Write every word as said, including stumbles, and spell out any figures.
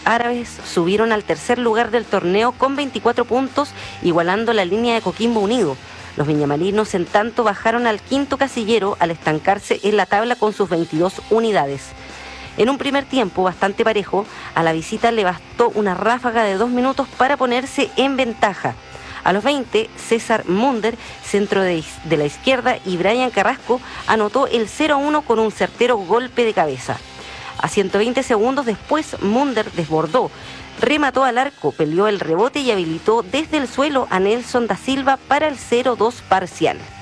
árabes subieron al tercer lugar del torneo con veinticuatro puntos, igualando la línea de Coquimbo Unido. Los viñamarinos, en tanto, bajaron al quinto casillero al estancarse en la tabla con sus veintidós unidades. En un primer tiempo bastante parejo, a la visita le bastó una ráfaga de dos minutos para ponerse en ventaja. A los veinte, César Munder, centro de, de la izquierda, y Brian Carrasco anotó el cero a uno con un certero golpe de cabeza. A ciento veinte segundos después, Munder desbordó, remató al arco, peleó el rebote y habilitó desde el suelo a Nelson da Silva para el cero dos parcial.